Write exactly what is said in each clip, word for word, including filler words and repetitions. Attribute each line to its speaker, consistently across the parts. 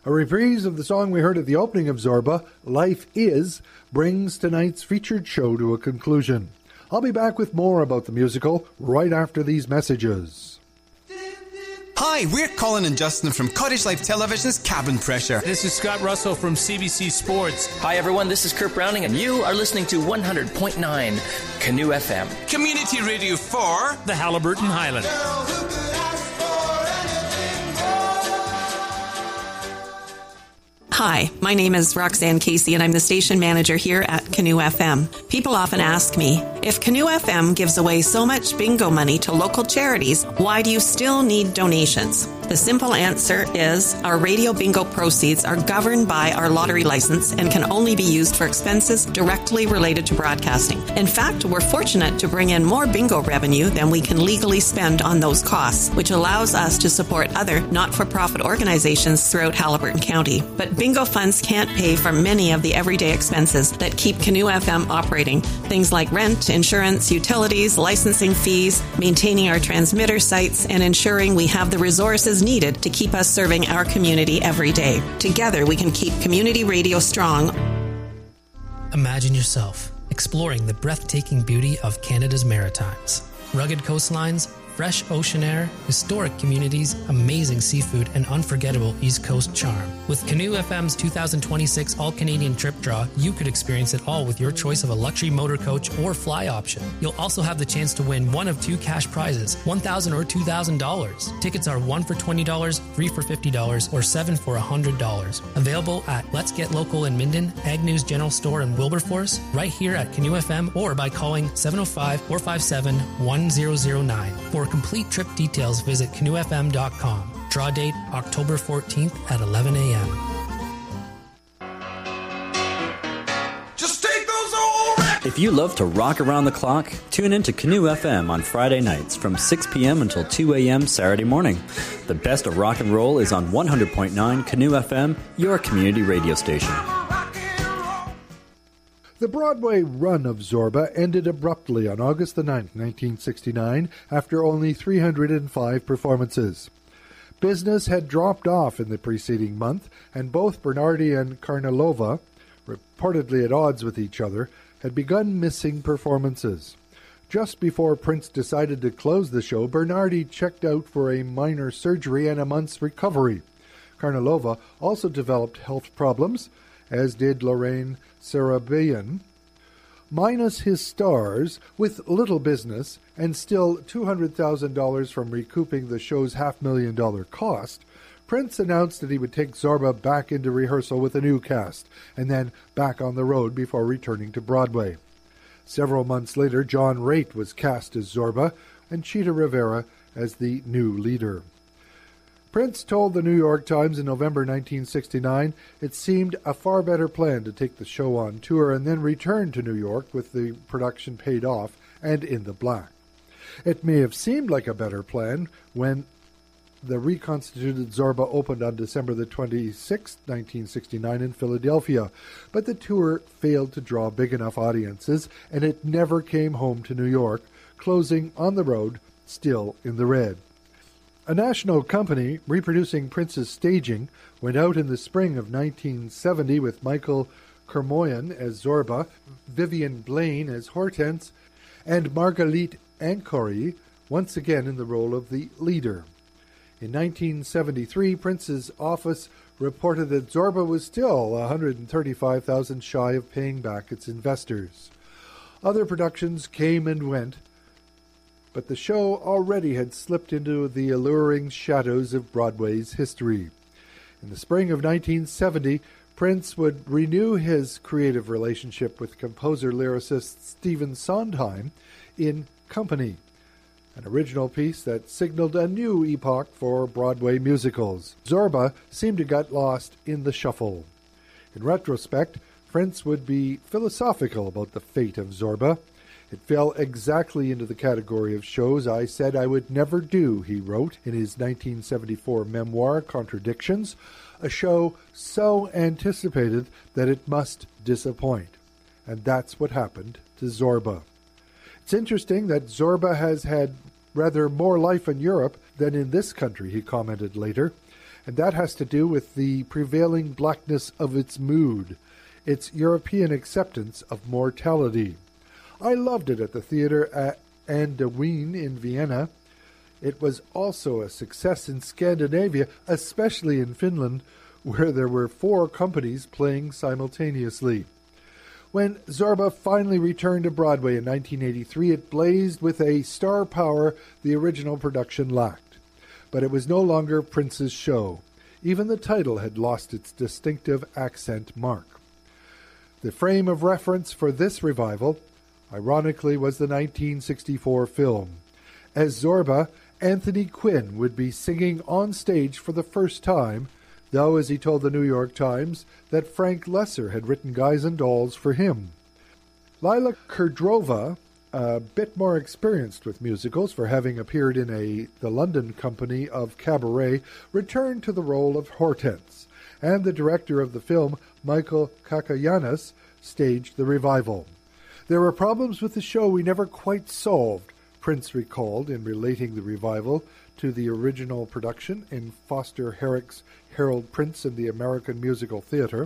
Speaker 1: A reprise of the song we heard at the opening of Zorba, Life Is, brings tonight's featured show to a conclusion. I'll be back with more about the musical right after these messages.
Speaker 2: Hi, we're Colin and Justin from Cottage Life Television's Cabin Pressure.
Speaker 3: This is Scott Russell from C B C Sports.
Speaker 4: Hi everyone, this is Kurt Browning and you are listening to one hundred point nine Canoe F M.
Speaker 2: Community radio for
Speaker 3: the Haliburton Highlands.
Speaker 5: Hi, my name is Roxanne Casey and I'm the station manager here at Canoe F M. People often ask me, if Canoe F M gives away so much bingo money to local charities, why do you still need donations? The simple answer is our radio bingo proceeds are governed by our lottery license and can only be used for expenses directly related to broadcasting. In fact, we're fortunate to bring in more bingo revenue than we can legally spend on those costs, which allows us to support other not-for-profit organizations throughout Haliburton County. But bingo funds can't pay for many of the everyday expenses that keep Canoe F M operating. Things like rent, insurance, utilities, licensing fees, maintaining our transmitter sites, and ensuring we have the resources needed to keep us serving our community every day. Together, we can keep community radio strong.
Speaker 6: Imagine yourself exploring the breathtaking beauty of Canada's Maritimes. Rugged coastlines, fresh ocean air, historic communities, amazing seafood, and unforgettable East Coast charm. With Canoe F M's two thousand twenty-six All-Canadian Trip Draw, you could experience it all with your choice of a luxury motor coach or fly option. You'll also have the chance to win one of two cash prizes, one thousand dollars or two thousand dollars. Tickets are one for twenty dollars, three for fifty dollars, or seven for one hundred dollars. Available at Let's Get Local in Minden, Agnew's General Store in Wilberforce, right here at Canoe F M, or by calling seven oh five, four five seven, one zero zero nine. For complete trip details, visit canoe f m dot com. Draw date October fourteenth at eleven a.m.
Speaker 7: If you love to rock around the clock, tune in to Canoe F M on Friday nights from six p.m. until two a.m. Saturday morning. The best of rock and roll is on one hundred point nine Canoe F M, your community radio station.
Speaker 1: The Broadway run of Zorba ended abruptly on August the ninth, nineteen sixty-nine, after only three hundred five performances. Business had dropped off in the preceding month, and both Bernardi and Karnalova, reportedly at odds with each other, had begun missing performances. Just before Prince decided to close the show, Bernardi checked out for a minor surgery and a month's recovery. Karnalova also developed health problems, as did Lorraine Sarabian. Minus his stars, with little business, and still two hundred thousand dollars from recouping the show's half-million dollar cost, Prince announced that he would take Zorba back into rehearsal with a new cast, and then back on the road before returning to Broadway. Several months later, John Raitt was cast as Zorba, and Chita Rivera as the new leader. Prince told the New York Times in November nineteen sixty-nine it seemed a far better plan to take the show on tour and then return to New York with the production paid off and in the black. It may have seemed like a better plan when the reconstituted Zorba opened on December the twenty-sixth, nineteen sixty-nine in Philadelphia, but the tour failed to draw big enough audiences and it never came home to New York, closing on the road, still in the red. A national company reproducing Prince's staging went out in the spring of nineteen seventy with Michael Kermoyan as Zorba, Vivian Blaine as Hortense, and Margalit Ancory once again in the role of the leader. In nineteen seventy-three, Prince's office reported that Zorba was still one hundred thirty-five thousand dollars shy of paying back its investors. Other productions came and went, but the show already had slipped into the alluring shadows of Broadway's history. In the spring of nineteen seventy, Prince would renew his creative relationship with composer-lyricist Stephen Sondheim in Company, an original piece that signaled a new epoch for Broadway musicals. Zorba seemed to get lost in the shuffle. In retrospect, Prince would be philosophical about the fate of Zorba. It fell exactly into the category of shows I said I would never do, he wrote in his nineteen seventy-four memoir, Contradictions, a show so anticipated that it must disappoint. And that's what happened to Zorba. It's interesting that Zorba has had rather more life in Europe than in this country, he commented later. and that has to do with the prevailing blackness of its mood, its European acceptance of mortality. I loved it at the theater at An der Wien in Vienna. It was also a success in Scandinavia, especially in Finland, where there were four companies playing simultaneously. When Zorba finally returned to Broadway in nineteen eighty-three, it blazed with a star power the original production lacked. But it was no longer Prince's show. Even the title had lost its distinctive accent mark. The frame of reference for this revival, ironically, was the nineteen sixty-four film. As Zorba, Anthony Quinn would be singing on stage for the first time, though, as he told the New York Times, that Frank Lesser had written Guys and Dolls for him. Lila Kerdrova, a bit more experienced with musicals for having appeared in a the London company of Cabaret, returned to the role of Hortense, and the director of the film, Michael Kakayanis, staged the revival. There were problems with the show we never quite solved, Prince recalled in relating the revival to the original production in Foster Herrick's Harold Prince and the American Musical Theatre.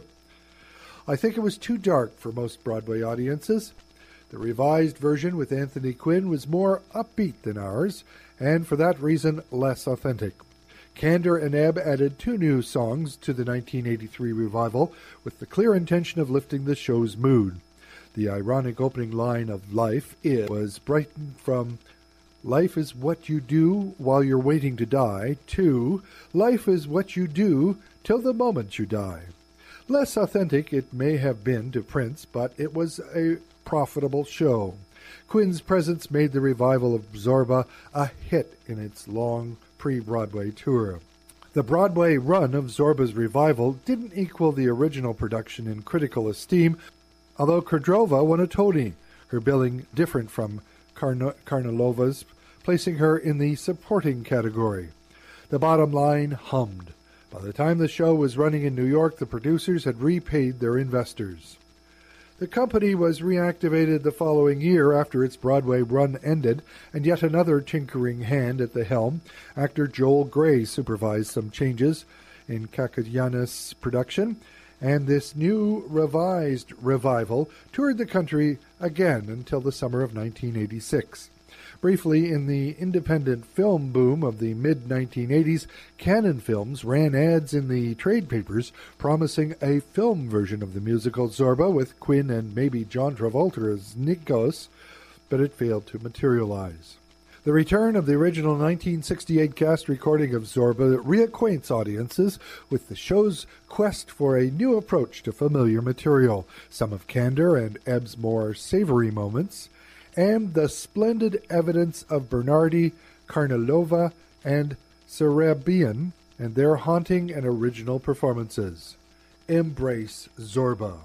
Speaker 1: I think it was too dark for most Broadway audiences. The revised version with Anthony Quinn was more upbeat than ours, and for that reason less authentic. Kander and Ebb added two new songs to the nineteen eighty-three revival with the clear intention of lifting the show's mood. The ironic opening line of Life Is was brightened from Life is what you do while you're waiting to die to Life is what you do till the moment you die. Less authentic it may have been to Prince, but it was a profitable show. Quinn's presence made the revival of Zorba a hit in its long pre-Broadway tour. The Broadway run of Zorba's revival didn't equal the original production in critical esteem, although Kerdrova won a Tony, her billing different from Karn- Karnalova's, placing her in the supporting category. The bottom line hummed. By the time the show was running in New York, the producers had repaid their investors. The company was reactivated the following year after its Broadway run ended, and yet another tinkering hand at the helm. Actor Joel Grey supervised some changes in Kakayanis' production, and this new revised revival toured the country again until the summer of nineteen eighty-six. Briefly, in the independent film boom of the mid nineteen eighties, Cannon Films ran ads in the trade papers promising a film version of the musical Zorba with Quinn and maybe John Travolta as Nikos, but it failed to materialize. The return of the original nineteen sixty-eight cast recording of Zorba reacquaints audiences with the show's quest for a new approach to familiar material, some of Kander and Ebb's more savory moments, and the splendid evidence of Bernardi, Karnalova, and Sarabian and their haunting and original performances. Embrace Zorba.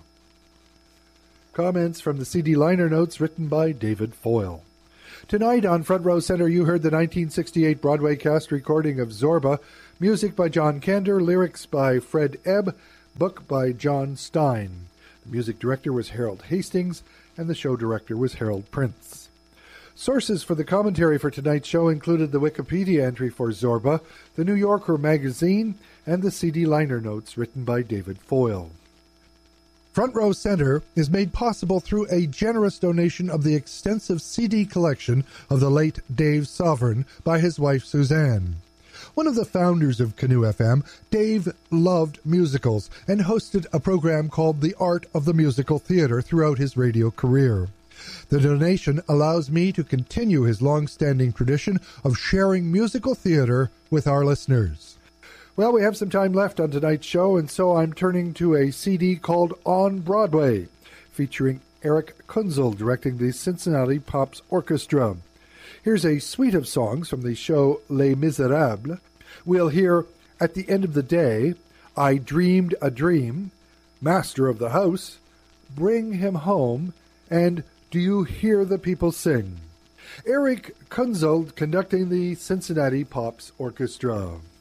Speaker 1: Comments from the C D liner notes written by David Foyle. Tonight on Front Row Center, you heard the nineteen sixty-eight Broadway cast recording of Zorba, music by John Kander, lyrics by Fred Ebb, book by John Stein. The music director was Harold Hastings, and the show director was Harold Prince. Sources for the commentary for tonight's show included the Wikipedia entry for Zorba, the New Yorker magazine, and the C D liner notes written by David Foyle. Front Row Center is made possible through a generous donation of the extensive C D collection of the late Dave Sovereign by his wife Suzanne. One of the founders of Canoe F M, Dave loved musicals and hosted a program called The Art of the Musical Theater throughout his radio career. The donation allows me to continue his long-standing tradition of sharing musical theater with our listeners. Well, we have some time left on tonight's show, and so I'm turning to a C D called On Broadway, featuring Eric Kunzel directing the Cincinnati Pops Orchestra. Here's a suite of songs from the show Les Miserables. We'll hear At the End of the Day, I Dreamed a Dream, Master of the House, Bring Him Home, and Do You Hear the People Sing? Eric Kunzel conducting the Cincinnati Pops Orchestra.